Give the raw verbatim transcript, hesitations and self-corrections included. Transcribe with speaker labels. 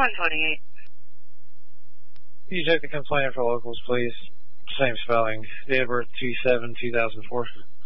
Speaker 1: one twenty-eight.
Speaker 2: Can you check the complaint for locals, please? Same spelling. Date of birth two seven two thousand four.